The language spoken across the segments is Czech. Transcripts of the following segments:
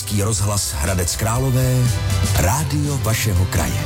Český rozhlas Hradec Králové, rádio vašeho kraje.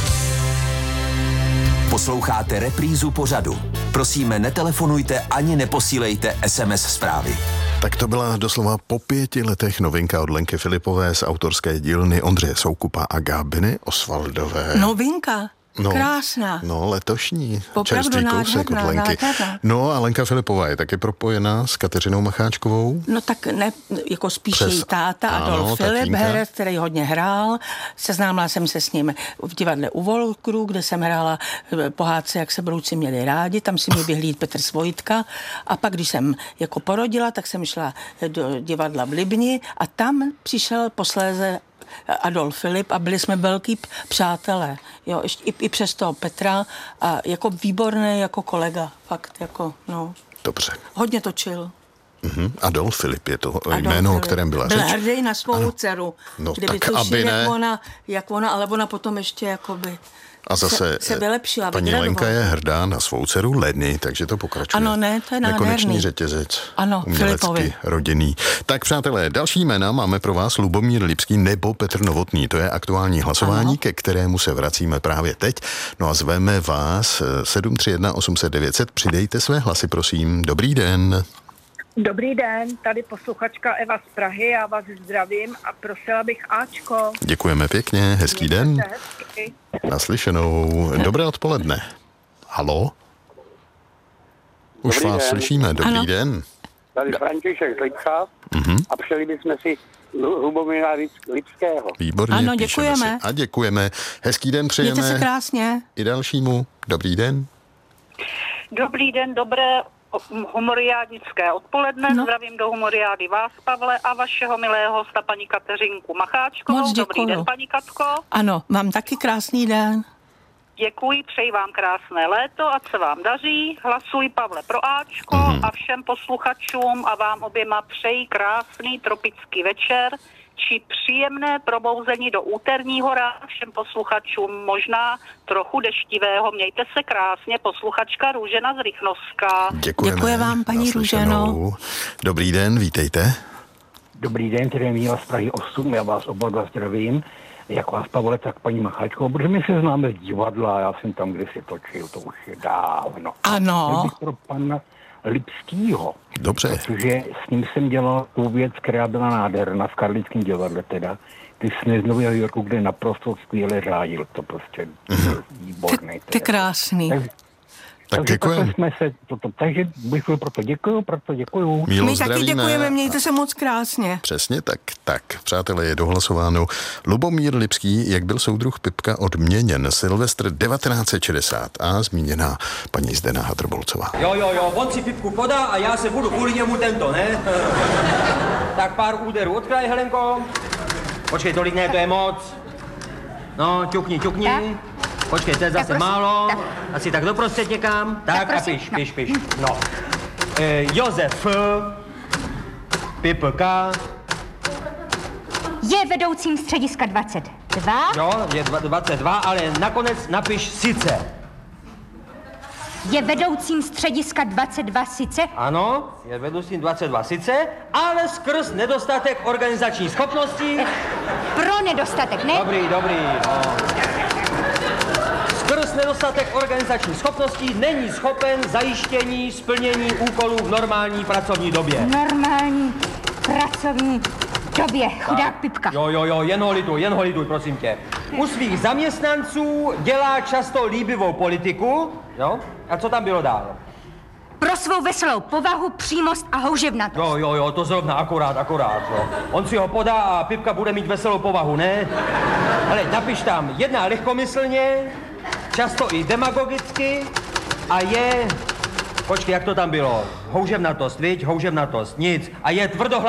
Posloucháte reprízu pořadu. Prosíme, netelefonujte ani neposílejte SMS zprávy. Tak to byla doslova po 5 letech novinka od Lenky Filipové z autorské dílny Ondřeje Soukupa a Gábiny Osvaldové. Novinka? Krásná. No, letošní. Opravdu čerstvý kousek od Lenky. No a Lenka Filipová je taky propojená s Kateřinou Macháčkovou? No tak ne, jako spíš její táta Adolf Filip, herec, který hodně hrál. Seznámila jsem se s ním v divadle u Volkru, kde jsem hrála pohádce Jak se brouci měli rádi, tam si mě vyhlídl Petr Svojitka. A pak, když jsem jako porodila, tak jsem šla do divadla v Libni a tam přišel posléze Adolf Filip a byli jsme velký přátelé. Jo, ještě i přes toho Petra a jako výborný jako kolega. Fakt jako, no. Dobře. Hodně točil. Adolf Filip je to jméno, o kterém byla řeč. Byl hrdý na svou dceru. No, kdyby tak tušil, aby ne. jak ona, ale ona potom ještě jakoby a zase se vylepšila. Paní Lenka je hrdá na svou dceru Leny, takže to pokračuje. Ano, ne, to je nádherný. Nekonečný řetězec. Ano, umělecky Filipovi. Rodinný. Tak přátelé, další jména máme pro vás Lubomír Lipský nebo Petr Novotný. To je aktuální hlasování, ano, ke kterému se vracíme právě teď. No a zveme vás 731 800 900. Přidejte své hlasy, prosím. Dobrý den. Dobrý den, tady posluchačka Eva z Prahy, já vás zdravím a prosila bych Ačko. Děkujeme pěkně, hezký den. Hezky. Naslyšenou. Dobré odpoledne. Haló? Už Dobrý vás den. slyšíme, dobrý Ano. den. Tady František z Lipska a přeli bychom si Lubomíra Lipského. Výborně, Ano, píšeme děkujeme. si. A děkujeme. Hezký den Mějte přejeme se krásně. i dalšímu. Dobrý den. Dobrý den, dobré humoriádnické odpoledne. No. Zdravím do humoriády vás, Pavle, a vašeho milého hosta, paní Kateřinku Macháčkovou. Moc Dobrý děkuju. den, paní Katko. Ano, mám taky krásný den. Děkuji, přeji vám krásné léto, ať se vám daří. Hlasuj, Pavle, pro Ačko a všem posluchačům a vám oběma přeji krásný tropický večer či příjemné probouzení do úterního rána všem posluchačům, možná trochu deštivého. Mějte se krásně, posluchačka Růžena z Rychnovska. Děkujeme. Děkuji vám, paní Naslyšenou. Růženo. Dobrý den, vítejte. Dobrý den, tady je Míla z Prahy 8, já vás oba dva zdravím. Jak vás, Pavle, tak paní Macháčkovou, protože my se známe z divadla, já jsem tam kdysi točil, to už je dávno. Ano. Byl bych pro pana Lipskýho. Dobře. Protože s ním jsem dělal tu věc, která byla nádherná v Karlickém divadle teda. Ty sny z Nového Yorku, kde naprosto skvěle řádil, to prostě byl výborný. Ty krásný. Tak Takže děkujeme. takhle jsme se, takže bych byl proto děkuju. Mílo, My taky zdravíme. děkujeme, mějte se moc krásně. Přesně tak. Tak, přátelé, je dohlasováno. Lubomír Lipský, jak byl soudruh Pipka odměněn. Silvestr 1960 a zmíněná paní Zdena Hadrbolcová. Jo, on si Pipku podá a já se budu kvůli němu tento, ne? Tak pár úderů od kraje, Helenko. Počkej, tolik ne, to je moc. No, ťukni. Tak. Počkej, to je zase prosím, málo. tak. Asi tak doprostřed někam. Tak a prosím, piš. No. Josef Pipka. Je vedoucím střediska 22. Jo, je 22, ale nakonec napiš sice. Je vedoucím střediska 22 sice. Ano, je vedoucím 22 sice, ale skrz nedostatek organizační schopnosti. Pro nedostatek, ne? Dobrý, no. Skrz nedostatek organizační schopností není schopen zajištění splnění úkolů v normální pracovní době. Normální pracovní době. Chudák Pipka. Jo, jen ho lituj, prosím tě. U svých zaměstnanců dělá často líbivou politiku, jo? A co tam bylo dál? Pro svou veselou povahu, přímost a houževnatost. Jo, to zrovna akorát, jo. On si ho podá a Pipka bude mít veselou povahu, ne? Ale napiš tam, jedná lehkomyslně, často i demagogicky a je... Počkej, jak to tam bylo? Houževnatost, viď? Houževnatost, nic. A je tvrdohlavý.